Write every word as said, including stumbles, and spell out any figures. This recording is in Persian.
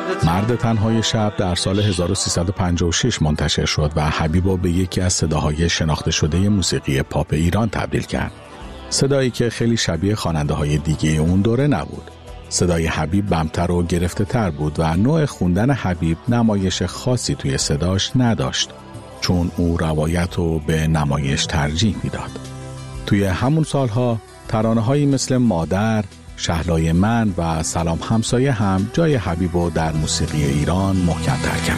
مرد تنهای شب در سال هزار و سیصد و پنجاه و شش منتشر شد و حبیبو به یکی از صداهای شناخته شده موسیقی پاپ ایران تبدیل کرد. صدایی که خیلی شبیه خواننده های دیگه اون دوره نبود. صدای حبیب بمتر و گرفته تر بود و نوع خوندن حبیب نمایش خاصی توی صداش نداشت، چون او روایت رو به نمایش ترجیح میداد. توی همون سالها ترانه‌هایی مثل مادر، شهلای من و سلام همسایه هم جای حبیبو در موسیقی ایران محکم‌تر کرد.